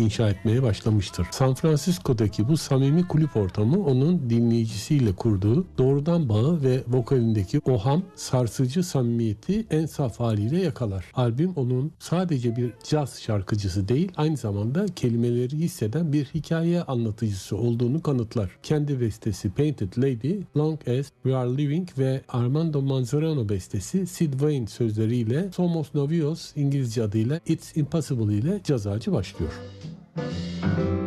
inşa etmeye başlamıştır. San Francisco'daki bu samimi kulüp ortamı onun dinleyicisiyle kurduğu doğrudan bağı ve vokalindeki o ham, sarsıcı samimiyeti en saf haliyle yakalar. Albüm onun sadece bir caz şarkıcısı değil, aynı zamanda kelimeleri hisseden bir hikaye anlatıcısı olduğunu kanıtlar. Kendi bestesi Painted Lady, Long As We Are Living ve Armando Manzarino bestesi Sid Vane sözleriyle Somos Novios, İngilizce adıyla It's Impossible ile caz ağacı başlıyor.